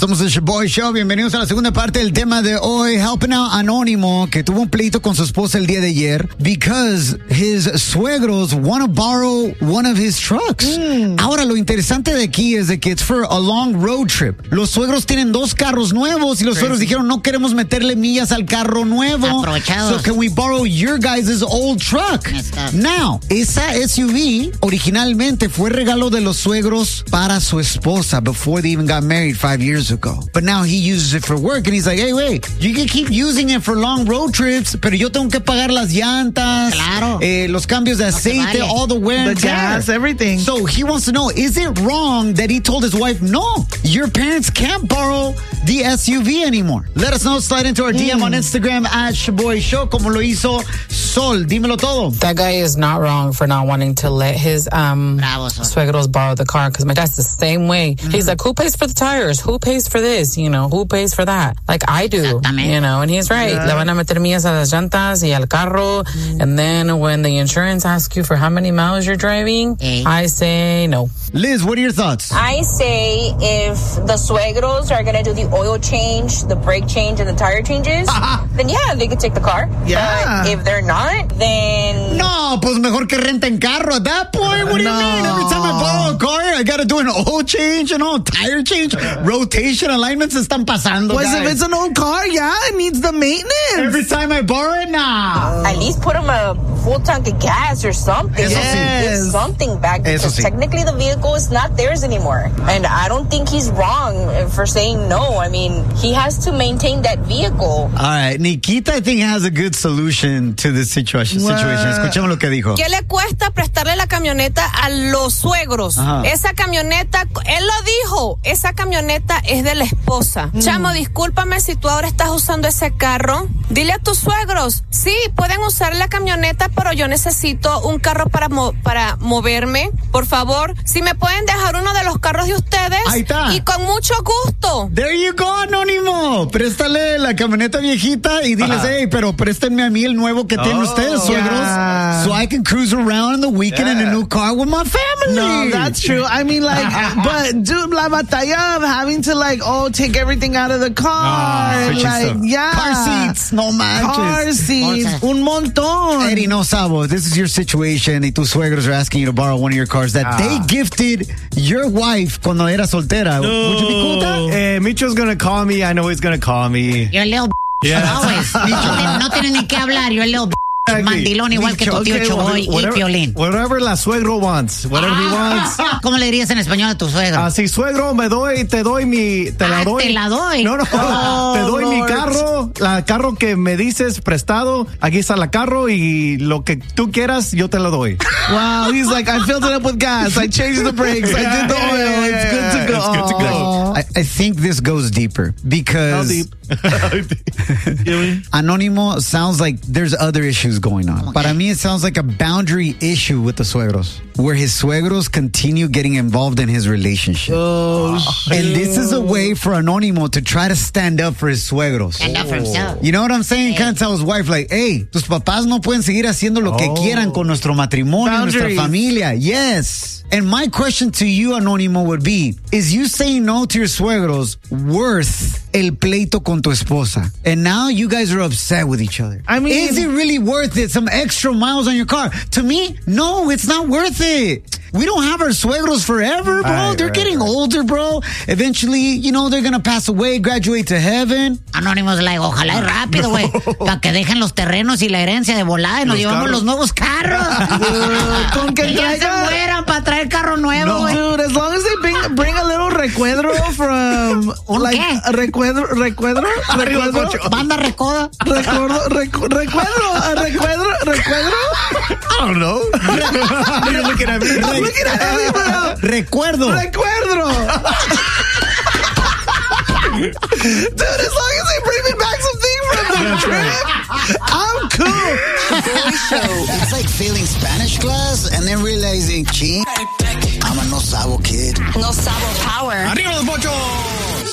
Somos el Shaboy Show. Bienvenidos a la segunda parte del tema de hoy. Helping out Anónimo, que tuvo un pleito con su esposa el día de ayer because his suegros want to borrow one of his trucks. Ahora, lo interesante de aquí es de que it's for a long road trip. Los suegros tienen 2 carros nuevos y los suegros dijeron, no queremos meterle millas al carro nuevo. Aprovechados. So can we borrow your guys' old truck? Now, esa SUV originalmente fue regalo de los suegros para su esposa before they even got married 5 years ago. But now he uses it for work and he's like, hey, wait, you can keep using it for long road trips, pero yo tengo que pagar las llantas, los cambios de aceite, all the wear and the gas, everything. So he wants to know, is it wrong that he told his wife, no, your parents can't borrow the SUV anymore? Let us know. Slide into our DM on Instagram at Shaboy Show, como lo hizo Sol. Dímelo todo. That guy is not wrong for not wanting to let his suegros borrow the car, because my dad's the same way. He's like, who pays for the tires? Who pays for this? You know, who pays for that? Like I do, you know, and he's right. Le van a meter millas a las llantas y al carro, and then when the insurance asks you for how many miles you're driving, I say no. Liz, what are your thoughts? I say if the suegros are going to do the oil change, the brake change, and the tire changes, then yeah, they could take the car. Yeah. But if they're not, then... No, pues mejor que renten carro at that point. What do you mean? Every time I borrow a car, I got to do an oil change and all, tire change, rotation, alignments están pasando, Pues guys. if it's an old car, yeah, it needs the maintenance. Every time I borrow it, nah. At least put them a full tank of gas or something. Eso sí. Give something back, because technically the vehicle is not theirs anymore. And I don't think he's wrong for saying no. I mean, he has to maintain that vehicle. All right, Nikita, I think, has a good solution to this situation. Escuchemos lo que dijo. ¿Qué le cuesta prestarle la camioneta a los suegros? Esa camioneta, él lo dijo, esa camioneta es de la esposa. Chamo, discúlpame si tú ahora estás usando ese carro. Dile a tus suegros, sí, pueden usar la camioneta, pero yo necesito un carro para moverme. Por favor, si me pueden dejar uno de los carros de ustedes. Ahí está. Y con mucho gusto. There you go, Anónimo. Préstale la camioneta viejita y diles, hey, pero préstenme a mí el nuevo que tienen ustedes, suegros, so I can cruise around in the weekend in a new car with my family. No, that's true. I mean, like, but dude, la batalla of having to, like, take everything out of the car. Car seats, no manches. Car seats, un montón. Eddie, no sabo, this is your situation y tus suegros are asking you to borrow one of your cars that they gifted your wife cuando era soltera. No. Would you be cool with that? Micho's gonna call me. I know he's gonna call me. You're a little always. No tienes ni que hablar. You're a little mandilón igual que tu tío Choboy y Piolín. Whatever la suegro wants. Whatever he wants. ¿Cómo le dirías en español a tu suegro? Así, suegro, te la doy. Te la doy. No, te doy mi carro, la carro que me dices prestado. Aquí está la carro y lo que tú quieras, yo te lo doy. Wow, he's like, I filled it up with gas. I changed the brakes. I did the oil. It's good to go. It's good to go. I think this goes deeper because Anónimo sounds like there's other issues going on. Para mí, it sounds like a boundary issue with the suegros, where his suegros continue getting involved in his relationship. And this is a way for Anónimo to try to stand up for his suegros. Stand up for himself. You know what I'm saying? He can't tell his wife, like, hey, tus papás no pueden seguir haciendo lo que quieran con nuestro matrimonio, nuestra familia. Yes. And my question to you, Anónimo, would be, is you saying no to your suegros worth el pleito con tu esposa? And now you guys are upset with each other. I mean, is it really worth it? Some extra miles on your car? To me, no, it's not worth it. We don't have our suegros forever, bro. They're getting older, bro. Eventually, you know, they're going to pass away, graduate to heaven. Anónimos, like, ojalá y rápido, güey. Para que dejen los terrenos y la herencia de volada y nos llevamos los nuevos carros. Con que ya se mueran para traer carro nuevo, güey. Dude, as long as they bring a little recuadro from... like, ¿qué? Recuadro? Banda recoda. Recuadro. I don't know. You're looking at me. Recuerdo. Dude, as long as they bring me back something from the trip, I'm cool. It's like failing Spanish class and then realizing, I'm a no sabo kid. No sabo power. ¡Arriba los bochos!